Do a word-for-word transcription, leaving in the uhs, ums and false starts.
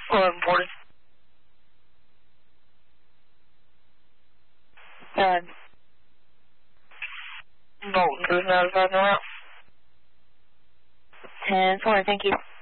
eleven forty. Uh, Bolton is notified now. ten forty, thank you.